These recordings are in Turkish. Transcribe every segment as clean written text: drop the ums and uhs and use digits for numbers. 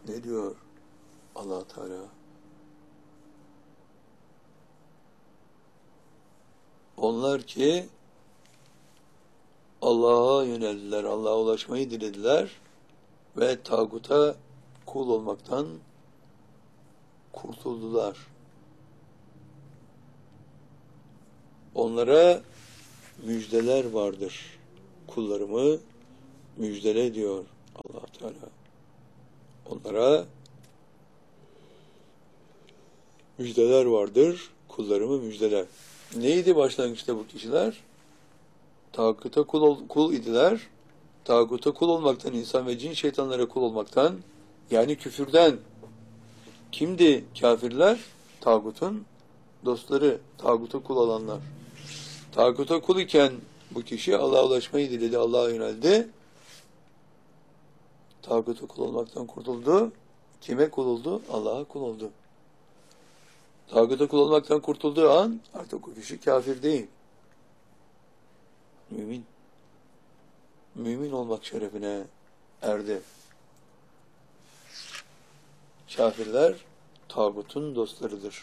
Ne diyor Allah Teala? Onlar ki Allah'a yöneldiler, Allah'a ulaşmayı dilediler ve tağuta kul olmaktan kurtuldular. Onlara müjdeler vardır. Kullarımı müjdele diyor Allah Teala. Onlara müjdeler vardır. Kullarımı müjdeler. Neydi başlangıçta bu kişiler? Tağuta kul idiler. Tağuta kul olmaktan, insan ve cin şeytanlara kul olmaktan, yani küfürden. Kimdi kafirler? Tağutun dostları, tağuta kul olanlar. Tağuta kul iken bu kişi Allah'a ulaşmayı diledi, Allah'a yöneldi. Tağuta kul olmaktan kurtuldu. Kime kul oldu? Allah'a kul oldu. Tağuta kul olmaktan kurtulduğu an artık o kişi kafir değil. Mümin. Mümin olmak şerefine erdi. Kafirler tağutun dostlarıdır.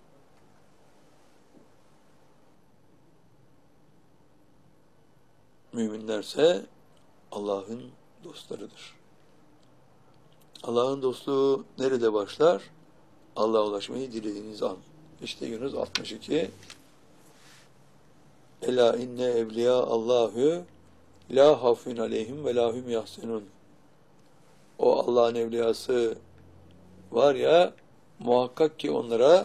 Müminlerse Allah'ın dostlarıdır. Allah'ın dostluğu nerede başlar? Allah'a ulaşmayı dilediğiniz an. İşte Yunus 62. Ela inne evliya Allahu la hafun aleyhim ve lahum yahsenun. O Allah'ın evliyası var ya, muhakkak ki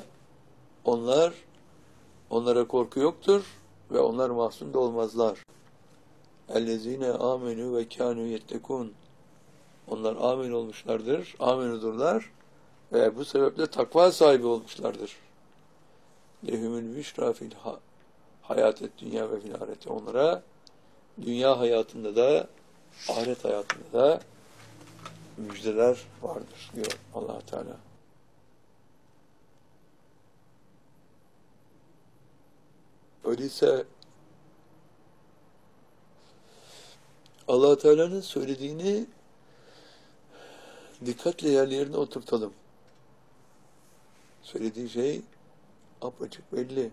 onlara korku yoktur ve onlar mahzun da olmazlar. Ellezine amenu ve kânû yettekûn. Onlar amin olmuşlardır, aminudurlar ve bu sebeple takva sahibi olmuşlardır. Lehumül büşrâ fil hayâtet dünya ve fil ahirete. Onlara dünya hayatında da ahiret hayatında da müjdeler vardır diyor Allah Teala. Öyleyse Allah Teala'nın söylediğini dikkatle yerlerine oturtalım. Söylediği şey apaçık belli.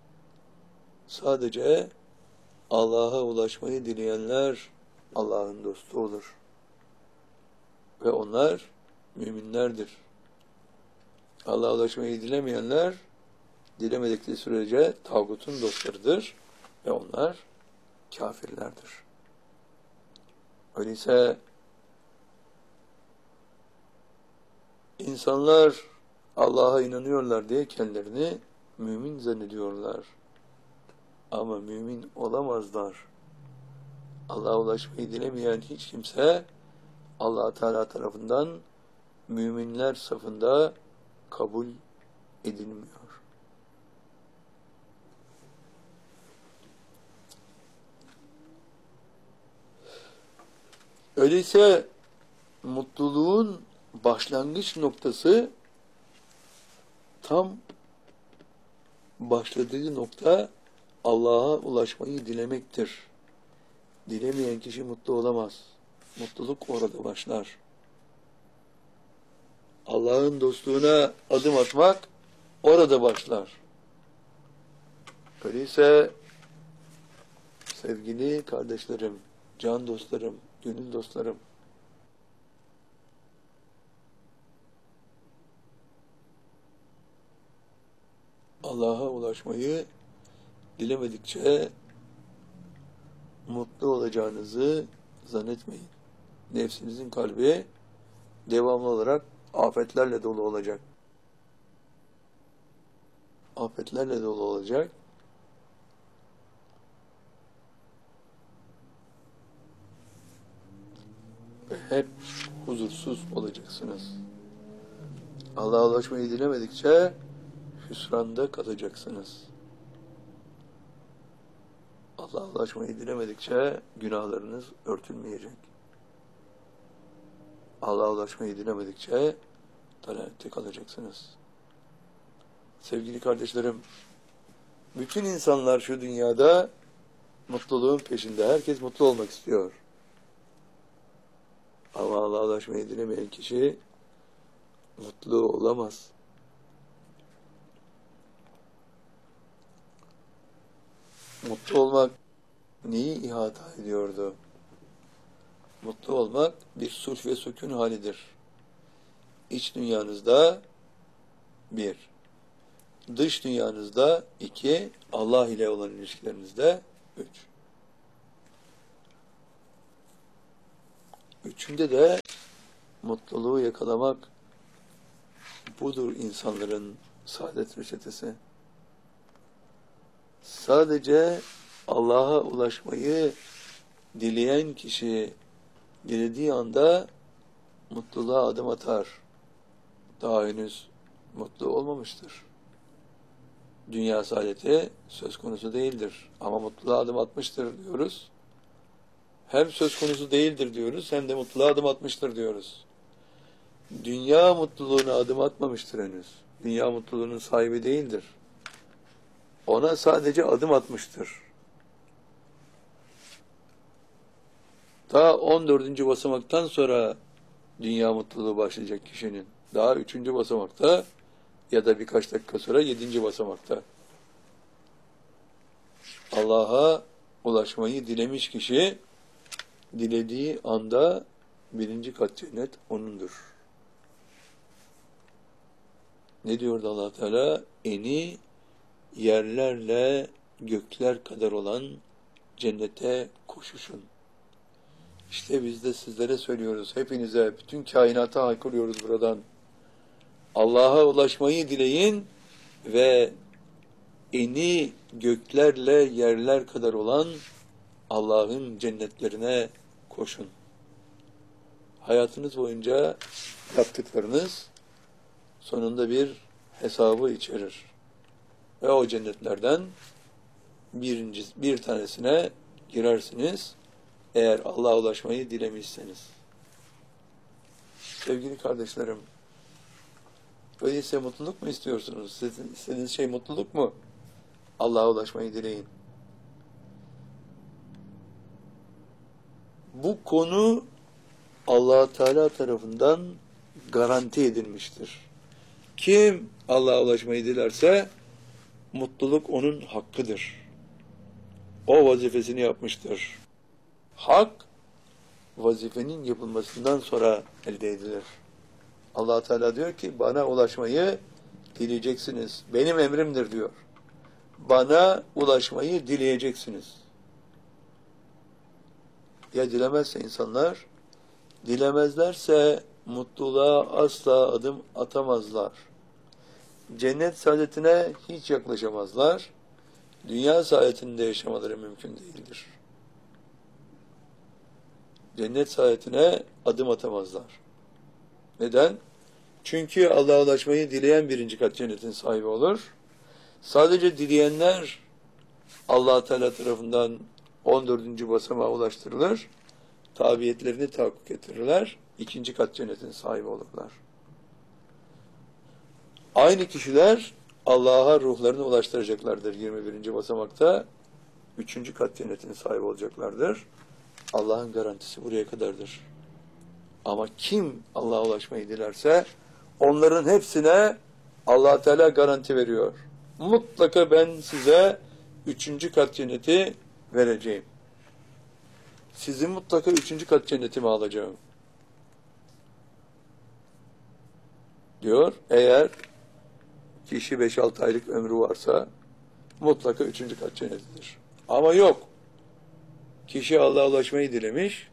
Sadece Allah'a ulaşmayı dileyenler Allah'ın dostu olur. Ve onlar müminlerdir. Allah'a ulaşmayı dilemeyenler, dilemedikleri sürece tağutun dostlarıdır ve onlar kafirlerdir. Öyleyse insanlar Allah'a inanıyorlar diye kendilerini mümin zannediyorlar. Ama mümin olamazlar. Allah'a ulaşmayı dilemeyen hiç kimse Allah Teala tarafından müminler safında kabul edilmiyor. Öyleyse mutluluğun başlangıç noktası, tam başladığı nokta Allah'a ulaşmayı dilemektir. Dilemeyen kişi mutlu olamaz. Mutluluk orada başlar. Allah'ın dostluğuna adım atmak orada başlar. Öyleyse sevgili kardeşlerim, can dostlarım, gönül dostlarım, Allah'a ulaşmayı dilemedikçe mutlu olacağınızı zannetmeyin. Nefsinizin kalbi devamlı olarak afetlerle dolu olacak. Afetlerle dolu olacak. Ve hep huzursuz olacaksınız. Allah'a ulaşmayı dilemedikçe hüsranda kalacaksınız. Allah'a ulaşmayı dilemedikçe günahlarınız örtülmeyecek. Allah'a ulaşmayı dilemedikçe dalalette kalacaksınız. Sevgili kardeşlerim, bütün insanlar şu dünyada mutluluğun peşinde. Herkes mutlu olmak istiyor. Ama Allah'a ulaşmayı dilemeyen kişi mutlu olamaz. Mutlu olmak neyi ihata ediyordu? Mutlu olmak bir sulh ve sükun halidir. İç dünyanızda bir, dış dünyanızda iki, Allah ile olan ilişkilerinizde üç. Üçünde de mutluluğu yakalamak budur insanların saadet reçetesi. Sadece Allah'a ulaşmayı dileyen kişi dilediği anda mutluluğa adım atar. Daha henüz mutlu olmamıştır. Dünya saadeti söz konusu değildir. Ama mutluluğa adım atmıştır diyoruz. Hem söz konusu değildir diyoruz, hem de mutluluğa adım atmıştır diyoruz. Dünya mutluluğuna adım atmamıştır henüz. Dünya mutluluğunun sahibi değildir. Ona sadece adım atmıştır. Daha 14. basamaktan sonra dünya mutluluğu başlayacak kişinin. Daha 3. basamakta ya da birkaç dakika sonra 7. basamakta. Allah'a ulaşmayı dilemiş kişi, dilediği anda 1. kat cennet onundur. Ne diyordu Allah Teala? Eni yerlerle gökler kadar olan cennete koşuşun. İşte biz de sizlere söylüyoruz, hepinize, bütün kainata haykırıyoruz buradan. Allah'a ulaşmayı dileyin ve eni göklerle yerler kadar olan Allah'ın cennetlerine koşun. Hayatınız boyunca yaptıklarınız sonunda bir hesabı içerir. Ve o cennetlerden bir tanesine girersiniz eğer Allah'a ulaşmayı dilemişseniz. Sevgili kardeşlerim, öyleyse mutluluk mu istiyorsunuz? Sizin istediğiniz şey mutluluk mu? Allah'a ulaşmayı dileyin. Bu konu Allah Teala tarafından garanti edilmiştir. Kim Allah'a ulaşmayı dilerse mutluluk onun hakkıdır. O vazifesini yapmıştır. Hak, vazifenin yapılmasından sonra elde edilir. Allah Teala diyor ki, bana ulaşmayı dileyeceksiniz. Benim emrimdir diyor. Bana ulaşmayı dileyeceksiniz. Ya dilemezse insanlar, dilemezlerse mutluluğa asla adım atamazlar. Cennet saadetine hiç yaklaşamazlar. Dünya saadetinde yaşamaları mümkün değildir. Cennet saadetine adım atamazlar. Neden? Çünkü Allah'a ulaşmayı dileyen 1. kat cennetin sahibi olur. Sadece dileyenler Allah Teala tarafından 14. basamağa ulaştırılır. Tabiyetlerini tahakkuk ettirirler. 2. kat cennetin sahibi olurlar. Aynı kişiler Allah'a ruhlarını ulaştıracaklardır 21. basamakta. 3. kat cennetin sahibi olacaklardır. Allah'ın garantisi buraya kadardır. Ama kim Allah'a ulaşmayı dilerse onların hepsine Allah Teala garanti veriyor. Mutlaka ben size 3. kat cenneti vereceğim. Sizi mutlaka 3. kat cennetime alacağım. Diyor. Eğer kişi 5-6 aylık ömrü varsa mutlaka 3. kat cennetidir. Ama yok. Kişi Allah'a ulaşmayı dilemiş.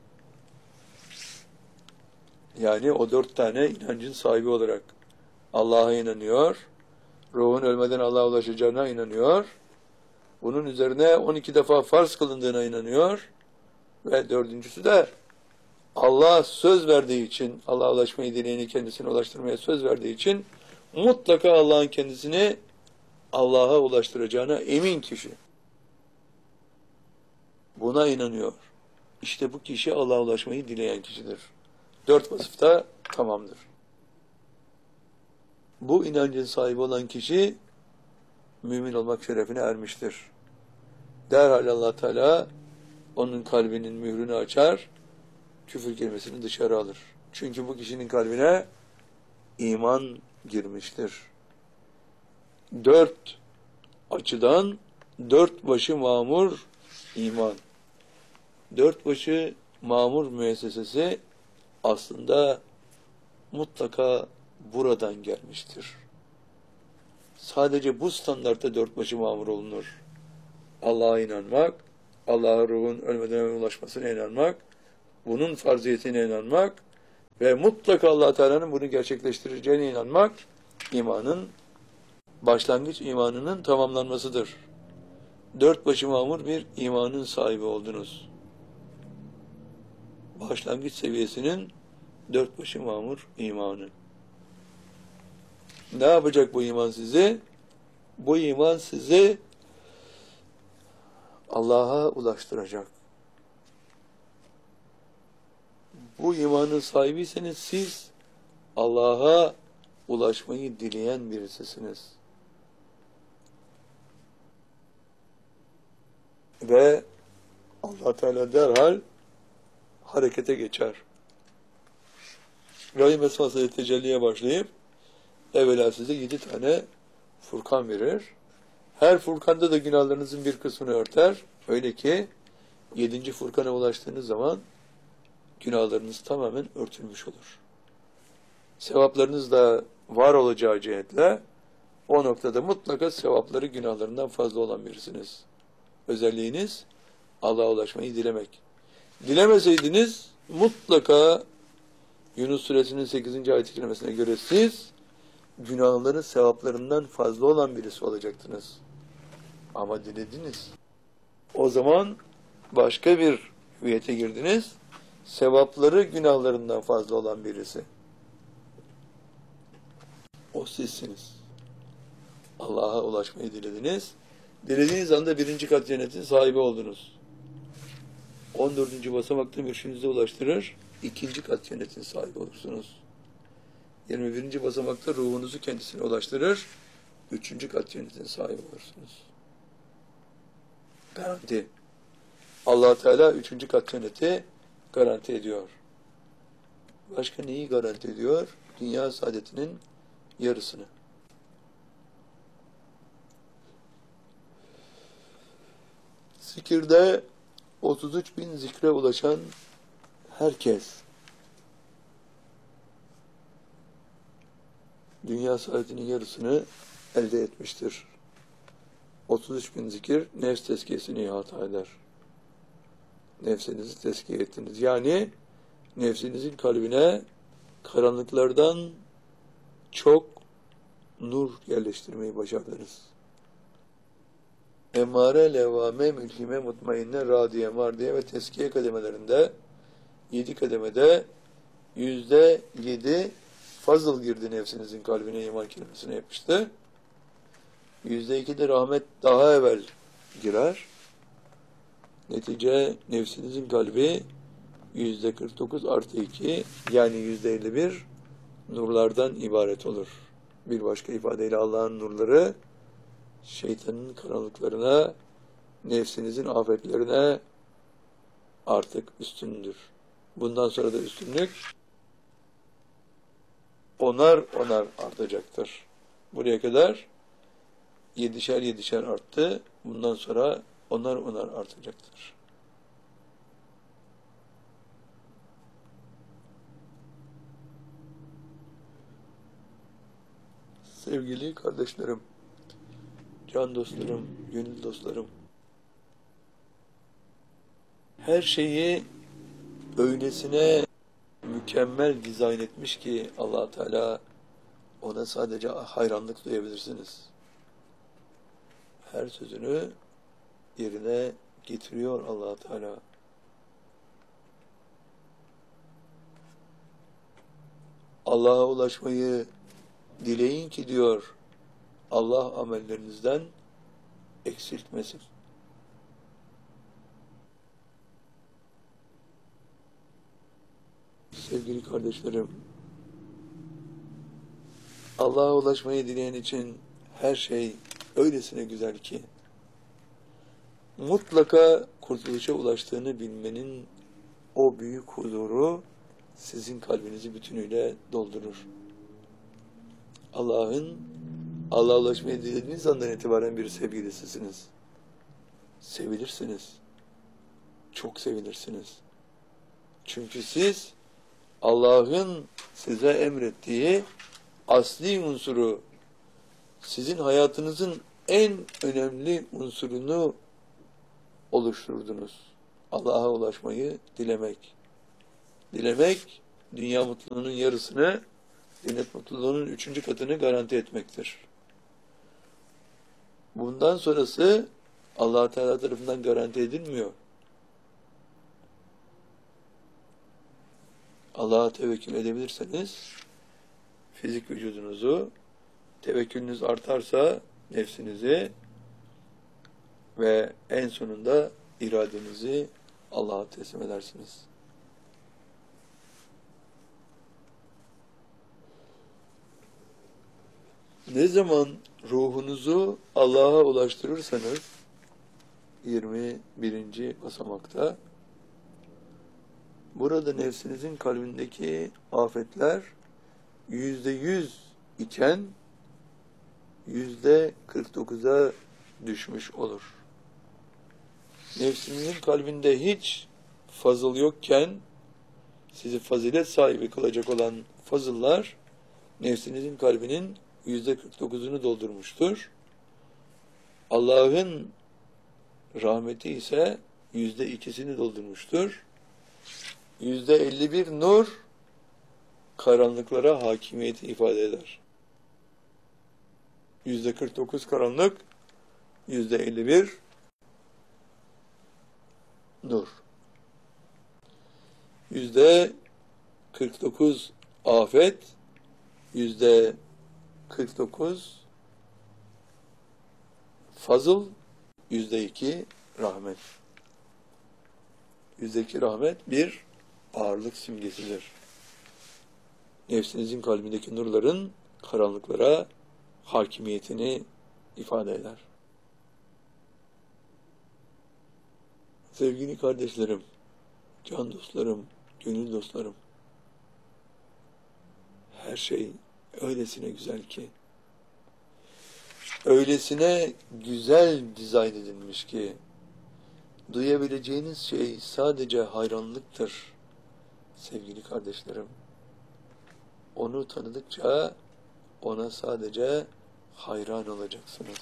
Yani o 4 tane inancın sahibi olarak Allah'a inanıyor. Ruhun ölmeden Allah'a ulaşacağına inanıyor. Bunun üzerine 12 defa farz kılındığına inanıyor. Ve 4.'sü de Allah söz verdiği için, Allah'a ulaşmayı dileyeni kendisine ulaştırmaya söz verdiği için mutlaka Allah'ın kendisini Allah'a ulaştıracağına emin kişi. Buna inanıyor. İşte bu kişi Allah'a ulaşmayı dileyen kişidir. 4 vasıfta tamamdır. Bu inancın sahibi olan kişi mümin olmak şerefine ermiştir. Derhal Allah Teala onun kalbinin mührünü açar, küfür kelimesini dışarı alır. Çünkü bu kişinin kalbine iman girmiştir. Dört açıdan dört başı mamur iman. Dört başı mamur müessesesi aslında mutlaka buradan gelmiştir. Sadece bu standartta dört başı mamur olunur. Allah'a inanmak, Allah'a ruhun ölmeden ulaşmasına inanmak, bunun farziyetine inanmak ve mutlaka Allah Teala'nın bunu gerçekleştireceğine inanmak imanın başlangıç imanının tamamlanmasıdır. Dört başı mamur bir imanın sahibi oldunuz. Başlangıç seviyesinin dört başı mamur imanı. Ne yapacak bu iman sizi? Bu iman sizi Allah'a ulaştıracak. Bu imanın sahibiyseniz siz Allah'a ulaşmayı dileyen birisisiniz. Ve Allah Teala derhal harekete geçer. Rahim esmasıyla tecelliye başlayıp evvela size 7 tane Furkan verir. Her Furkan'da da günahlarınızın bir kısmını örter. Öyle ki 7. Furkan'a ulaştığınız zaman günahlarınız tamamen örtülmüş olur. Sevaplarınız da var olacağı cihetle o noktada mutlaka sevapları günahlarından fazla olan birisiniz. Özelliğiniz Allah'a ulaşmayı dilemek. Dilemeseydiniz mutlaka Yunus suresinin 8. ayet-i kerimesine göre siz günahların sevaplarından fazla olan birisi olacaktınız. Ama dilediniz. O zaman başka bir hüviyete girdiniz. Sevapları günahlarından fazla olan birisi. O sizsiniz. Allah'a ulaşmayı dilediniz. Dilediğiniz anda 1. kat cennetin sahibi oldunuz. 14. basamakta mürşidinize ulaştırır. 2. kat cennetin sahibi olursunuz. 21. basamakta ruhunuzu kendisine ulaştırır. 3. kat cennetin sahibi olursunuz. Garanti. Allah Teala 3. kat cenneti garanti ediyor. Başka neyi garanti ediyor? Dünya saadetinin yarısını. Zikirde 33.000 zikre ulaşan herkes dünya saadetinin yarısını elde etmiştir. 33.000 zikir nefs tezkiyesini ihata eder. Nefsinizi tezkiye ettiniz. Yani nefsinizin kalbine karanlıklardan çok nur yerleştirmeyi başardınız. Emmare, levvame, mülhime, mutmainne, radiye, mardiye ve teskiye kademelerinde 7 kademede %7 fazıl girdi nefsinizin kalbine, iman kelimesine yapıştı. %2 de rahmet daha evvel girer. Netice nefsinizin kalbi %49 artı 2 yani %51 nurlardan ibaret olur. Bir başka ifadeyle Allah'ın nurları şeytanın karanlıklarına, nefsinizin afetlerine artık üstündür. Bundan sonra da üstünlük onar artacaktır. Buraya kadar 7'şer arttı. Bundan sonra onar artacaktır. Sevgili kardeşlerim, can dostlarım, gönül dostlarım, her şeyi öylesine mükemmel dizayn etmiş ki Allah Teala ona sadece hayranlık duyabilirsiniz. Her sözünü yerine getiriyor Allah Teala. Allah'a ulaşmayı dileyin ki diyor, Allah amellerinizden eksiltmesin. Sevgili kardeşlerim, Allah'a ulaşmayı dileyen için her şey öylesine güzel ki, mutlaka kurtuluşa ulaştığını bilmenin o büyük huzuru sizin kalbinizi bütünüyle doldurur. Allah'a ulaşmayı dilediğiniz andan itibaren bir sevgilisisiniz. Sevilirsiniz. Çok sevilirsiniz. Çünkü siz Allah'ın size emrettiği asli unsuru, sizin hayatınızın en önemli unsurunu oluşturdunuz. Allah'a ulaşmayı dilemek. Dilemek, dünya mutluluğunun yarısını, cennet mutluluğunun 3. katını garanti etmektir. Bundan sonrası Allah Teala tarafından garanti edilmiyor. Allah'a tevekkül edebilirseniz, fizik vücudunuzu, tevekkülünüz artarsa nefsinizi ve en sonunda iradenizi Allah'a teslim edersiniz. Ne zaman ruhunuzu Allah'a ulaştırırsanız, 21. basamakta, burada nefsinizin kalbindeki afetler %100 iken %49'a düşmüş olur. Nefsinizin kalbinde hiç fazıl yokken sizi fazilet sahibi kılacak olan fazıllar nefsinizin kalbinin %49'unu doldurmuştur. Allah'ın rahmeti ise %2'sini doldurmuştur. %51 nur karanlıklara hakimiyeti ifade eder. %49 karanlık, %51 nur. %49 afet, %49 fazıl, %2 rahmet. %2 rahmet bir ağırlık simgesidir. Nefsinizin kalbindeki nurların karanlıklara hakimiyetini ifade eder. Sevgili kardeşlerim, can dostlarım, gönül dostlarım, her şey öylesine güzel ki, öylesine güzel dizayn edilmiş ki, duyabileceğiniz şey sadece hayranlıktır sevgili kardeşlerim. Onu tanıdıkça ona sadece hayran olacaksınız.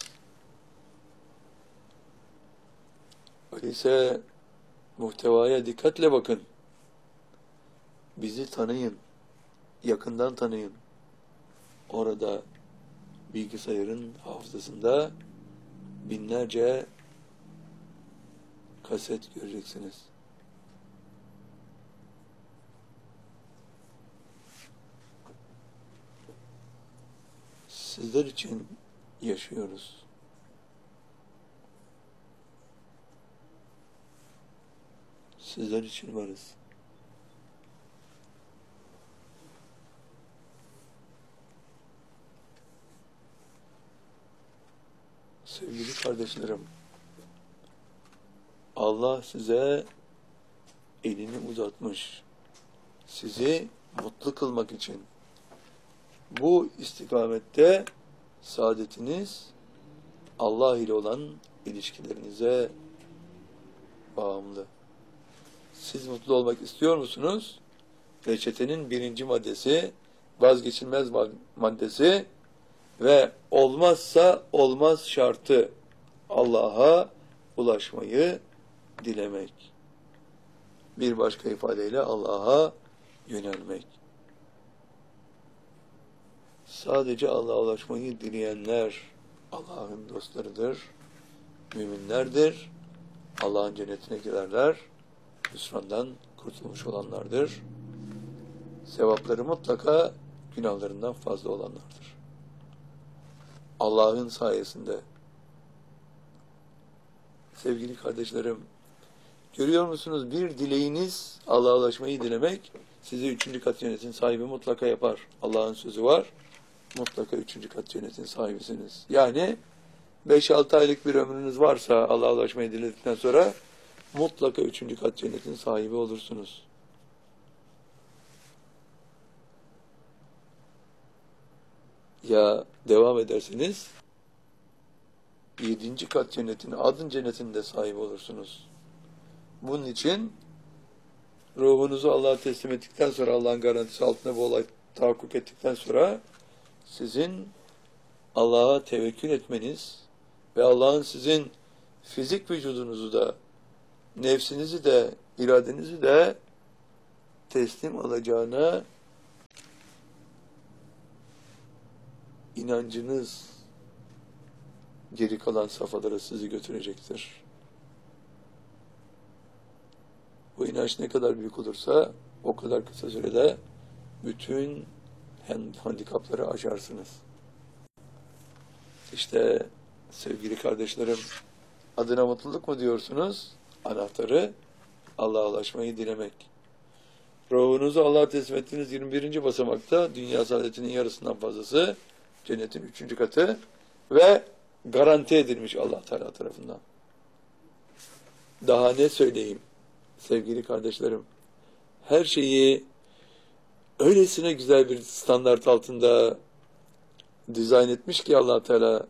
Öyleyse muhtevaya dikkatle bakın. Bizi tanıyın. Yakından tanıyın. Orada bilgisayarın hafızasında binlerce kaset göreceksiniz. Sizler için yaşıyoruz. Sizler için varız. Sevgili kardeşlerim, Allah size elini uzatmış. Sizi mutlu kılmak için. Bu istikamette saadetiniz Allah ile olan ilişkilerinize bağımlı. Siz mutlu olmak istiyor musunuz? Reçetenin 1. maddesi, vazgeçilmez maddesi ve olmazsa olmaz şartı Allah'a ulaşmayı dilemek. Bir başka ifadeyle Allah'a yönelmek. Sadece Allah'a ulaşmayı dileyenler Allah'ın dostlarıdır, müminlerdir, Allah'ın cennetine girerler, hüsrandan kurtulmuş olanlardır. Sevapları mutlaka günahlarından fazla olanlardır. Allah'ın sayesinde. Sevgili kardeşlerim, görüyor musunuz? Bir dileğiniz Allah'a ulaşmayı dilemek sizi 3. kat cennetin sahibi mutlaka yapar. Allah'ın sözü var. Mutlaka 3. kat cennetin sahibisiniz. Yani 5-6 aylık bir ömrünüz varsa Allah'a ulaşmayı diledikten sonra mutlaka 3. kat cennetin sahibi olursunuz. Ya devam ederseniz 7. kat cennetine, adın cennetinde sahip olursunuz. Bunun için ruhunuzu Allah'a teslim ettikten sonra, Allah'ın garantisi altında bu olay tahakkuk ettikten sonra sizin Allah'a tevekkül etmeniz ve Allah'ın sizin fizik vücudunuzu da, nefsinizi de, iradenizi de teslim alacağına inancınız geri kalan safhalara sizi götürecektir. Bu inanç ne kadar büyük olursa o kadar kısa sürede bütün handikapları aşarsınız. İşte sevgili kardeşlerim, adına mutluluk mu diyorsunuz? Anahtarı Allah'a ulaşmayı dilemek. Ruhunuzu Allah'a teslim ettiğiniz 21. basamakta dünya saadetinin yarısından fazlası, cennetin 3. katı ve garanti edilmiş Allah Teala tarafından. Daha ne söyleyeyim sevgili kardeşlerim? Her şeyi öylesine güzel bir standart altında dizayn etmiş ki Allah Teala,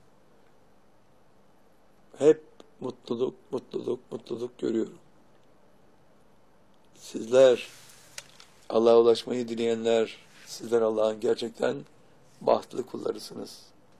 hep mutluluk, mutluluk, mutluluk görüyorum. Sizler, Allah'a ulaşmayı dileyenler, sizler Allah'ın gerçekten bahtlı kullarısınız.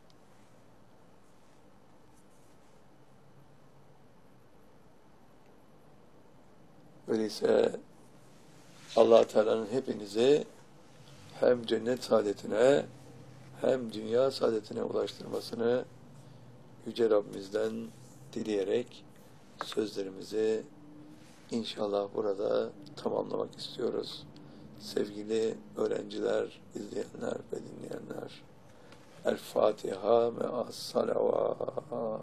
Öyleyse Allah Teala'nın hepinizi hem cennet saadetine hem dünya saadetine ulaştırmasını Yüce Rabbimizden dileyerek sözlerimizi İnşallah burada tamamlamak istiyoruz. Sevgili öğrenciler, izleyenler ve dinleyenler. El Fatiha me'as salavat.